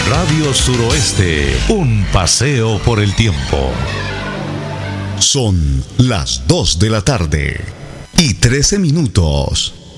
Radio Suroeste, un paseo por el tiempo. Son las 2 de la tarde y 13 minutos.